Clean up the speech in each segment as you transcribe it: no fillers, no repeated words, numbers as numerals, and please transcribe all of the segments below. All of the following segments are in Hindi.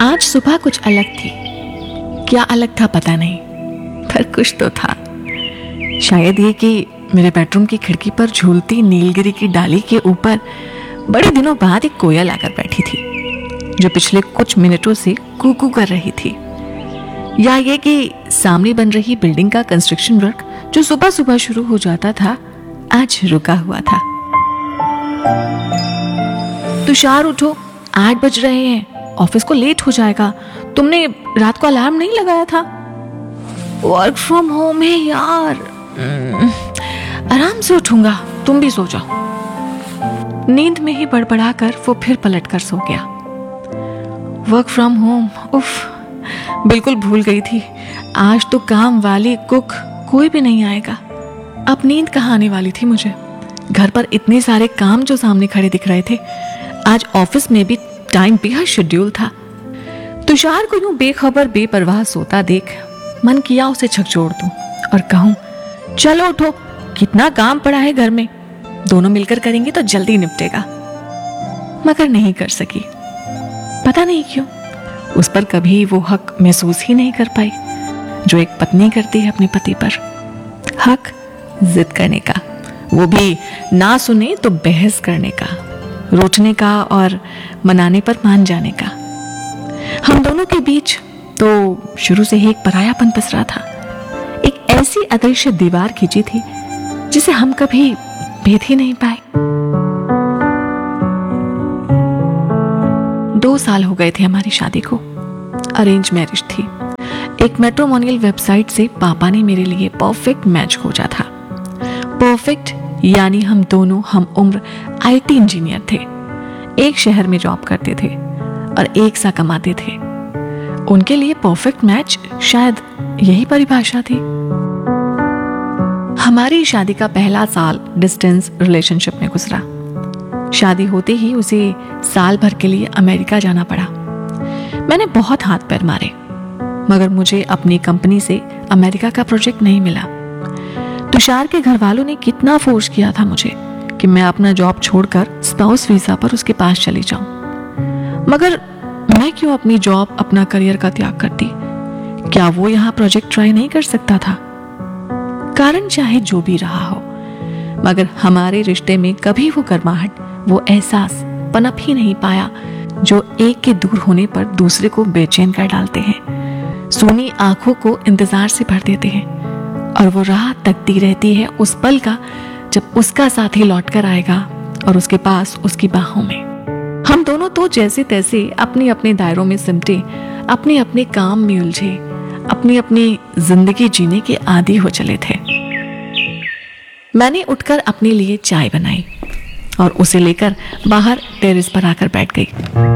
आज सुबह कुछ अलग थी। क्या अलग था पता नहीं, पर कुछ तो था। शायद ये कि मेरे बेडरूम की खिड़की पर झूलती नीलगिरी की डाली के ऊपर बड़े दिनों बाद एक कोयल आकर बैठी थी, जो पिछले कुछ मिनटों से कूकू कर रही थी। या ये कि सामने बन रही बिल्डिंग का कंस्ट्रक्शन वर्क जो सुबह सुबह शुरू हो जाता था, आज रुका हुआ था। तुषार उठो, 8 बज रहे हैं, ऑफिस को लेट हो जाएगा। तुमने रात को अलार्म नहीं लगाया था? वर्क फ्रॉम होम है यार, आराम से उठूंगा, तुम भी सो जाओ। नींद में ही बड़बड़ाकर वो फिर पलटकर सो गया। वर्क फ्रॉम होम, उफ, बिल्कुल भूल गई थी। आज तो काम वाली कुक कोई भी नहीं आएगा। अब नींद कहाँ आने वाली थी मुझे? घर पर इतने सारे काम जो सामने खड़े दिख रहे थे। आज ऑफिस में भी टाइम बेहद शेड्यूल था। तुषार को यूं बेखबर बेपरवाह सोता देख मन किया उसे झकझोर दूं और कहूं, चलो उठो, कितना काम पड़ा है घर में, दोनों मिलकर करेंगे तो जल्दी निपटेगा। मगर नहीं कर सकी। पता नहीं क्यों, उस पर कभी वो हक महसूस ही नहीं कर पाई जो एक पत्नी करती है अपने पति पर। हक जिद करने का, वो भी ना सुने तो बहस करने का, रोकने का और मनाने पर मान जाने का। हम दोनों के बीच तो शुरू से ही एक परायापन पसरा था। एक ऐसी अदृश्य दीवार खींची थी जिसे हम कभी भेद ही नहीं पाए। 2 साल हो गए थे हमारी शादी को। अरेंज मैरिज थी। एक मैट्रिमोनियल वेबसाइट से पापा ने मेरे लिए परफेक्ट मैच खोजा था। परफेक्ट यानी हम दोनों हम उम्र IT इंजीनियर थे, एक शहर में जॉब करते थे और एक सा कमाते थे। उनके लिए परफेक्ट मैच शायद यही परिभाषा थी। हमारी शादी का पहला साल डिस्टेंस रिलेशनशिप में गुजरा। शादी होते ही उसे साल भर के लिए अमेरिका जाना पड़ा। मैंने बहुत हाथ पैर मारे, मगर मुझे अपनी कंपनी से अमेरिका का प्रोजेक्ट नहीं मिला। तुषार के घर वालों ने कितना फोर्स किया था मुझे कि मैं अपना जॉब छोड़कर स्पाउस वीजा पर उसके पास चली जाऊं, मगर मैं क्यों अपनी जॉब, अपना करियर का त्याग करती? क्या वो यहाँ प्रोजेक्ट ट्राई नहीं कर सकता था? कारण चाहे जो भी रहा हो, मगर हमारे रिश्ते में कभी वो गर्माहट, वो एहसास पनप ही नहीं पाया जो एक के दूर होने पर दूसरे को बेचैन कर डालते हैं, सूनी आंखों को इंतजार से भर देते हैं और वो राह तकती रहती है उस पल का जब उसका साथी लौटकर आएगा और उसके पास उसकी बाहों में। हम दोनों तो जैसे तैसे अपने अपने दायरों में सिमटे, अपने अपने काम में उलझे, अपनी अपनी जिंदगी जीने के आदी हो चले थे। मैंने उठकर अपने लिए चाय बनाई और उसे लेकर बाहर टेरेस पर आकर बैठ गई।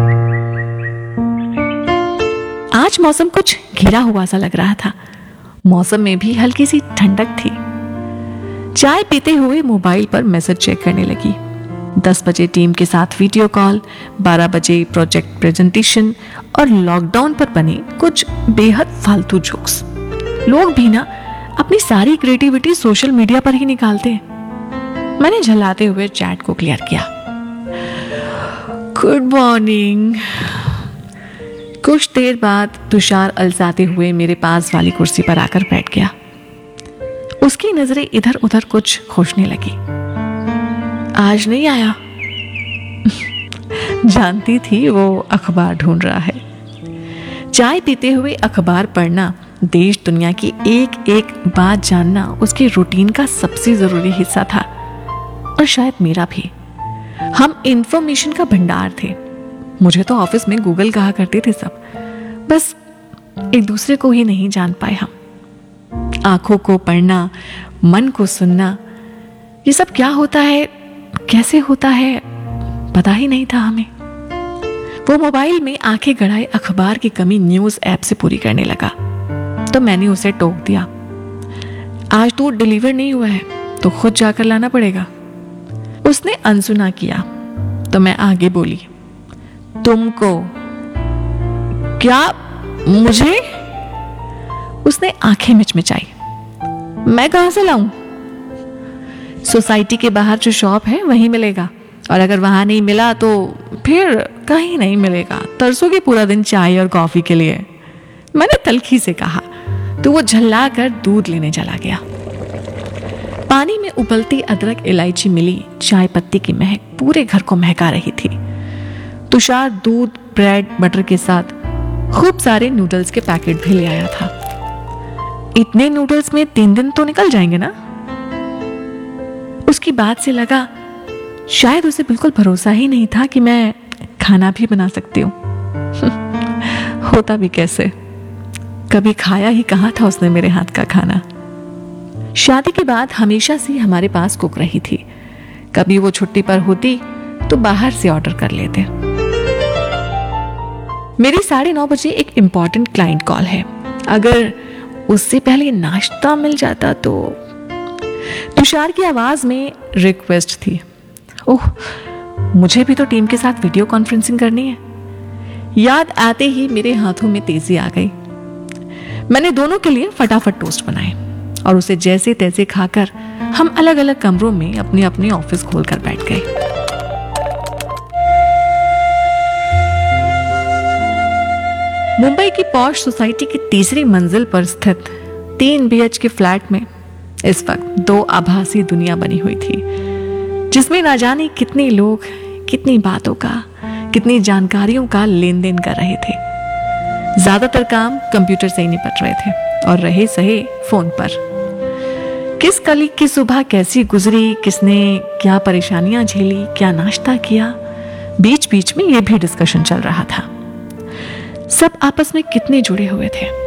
आज मौसम कुछ घिरा हुआ सा लग रहा था। मौसम में भी हल्की सी ठंडक थी। चाय पीते हुए मोबाइल पर मैसेज चेक करने लगी। 10 बजे टीम के साथ वीडियो कॉल, 12 बजे प्रोजेक्ट प्रेजेंटेशन और लॉकडाउन पर बने कुछ बेहद फालतू जोक्स। लोग भी ना अपनी सारी क्रिएटिविटी सोशल मीडिया पर ही निकालते हैं। मैंने झल्लाते हुए चैट को क्लियर किया। Good morning. कुछ देर बाद तुषार अलसाते हुए मेरे पास वाली कुर्सी पर आकर बैठ गया। उसकी नजरें इधर उधर कुछ खोजने लगी। आज नहीं आया? जानती थी वो अखबार ढूंढ रहा है। चाय पीते हुए अखबार पढ़ना, देश दुनिया की एक एक बात जानना उसके रूटीन का सबसे जरूरी हिस्सा था, और शायद मेरा भी। हम इंफॉर्मेशन का भंडार थे। मुझे तो ऑफिस में गूगल कहा करते थे सब, बस एक दूसरे को ही नहीं जान पाए हम। आंखों को पढ़ना, मन को सुनना, ये सब क्या होता है, कैसे होता है, पता ही नहीं था हमें। वो मोबाइल में आंखें गड़ाए अखबार की कमी न्यूज ऐप से पूरी करने लगा, तो मैंने उसे टोक दिया। आज तो डिलीवर नहीं हुआ है तो खुद जाकर लाना पड़ेगा। उसने अनसुना किया तो मैं आगे बोली, तुमको? क्या मुझे? उसने आंखें मिचमिचाई। मैं कहां से लाऊं? सोसाइटी के बाहर जो शॉप है वहीं मिलेगा, और अगर वहां नहीं मिला तो फिर कहीं नहीं मिलेगा, तरसोगे पूरा दिन चाय और कॉफी के लिए, मैंने तलखी से कहा। तो वो झल्ला कर दूध लेने चला गया। पानी में उबलती अदरक इलायची मिली चाय पत्ती की महक पूरे घर को महका रही थी। तुषार दूध ब्रेड बटर के साथ खूब सारे नूडल्स के पैकेट भी ले आया था। इतने नूडल्स में 3 दिन तो निकल जाएंगे ना। उसकी बात से लगा शायद उसे बिल्कुल भरोसा ही नहीं था कि मैं खाना भी बना सकती हूँ। होता भी कैसे, कभी खाया ही कहाँ था उसने मेरे हाथ का खाना। शादी के बाद हमेशा से हमारे पास कुक रही थी। कभी वो छुट्टी पर होती तो बाहर से ऑर्डर कर लेते। मेरी 9:30 बजे एक इंपॉर्टेंट क्लाइंट कॉल है, अगर उससे पहले नाश्ता मिल जाता तो। तुषार की आवाज में रिक्वेस्ट थी। ओह, मुझे भी तो टीम के साथ वीडियो कॉन्फ्रेंसिंग करनी है। याद आते ही मेरे हाथों में तेजी आ गई। मैंने दोनों के लिए फटाफट टोस्ट बनाए और उसे जैसे तैसे खाकर हम अलग अलग कमरों में अपने अपने ऑफिस खोलकर बैठ गए। मुंबई की पॉश सोसाइटी की तीसरी मंजिल पर स्थित 3 BH के फ्लैट में इस वक्त 2 आभासी दुनिया बनी हुई थी, जिसमें ना जाने कितने लोग कितनी बातों का, कितनी जानकारियों का लेन देन कर रहे थे। ज्यादातर काम कंप्यूटर से ही निपट रहे थे और रहे सहे फोन पर। किस कलीग की सुबह कैसी गुजरी, किसने क्या परेशानियां झेली, क्या नाश्ता किया, बीच बीच में यह भी डिस्कशन चल रहा था। सब आपस में कितने जुड़े हुए थे।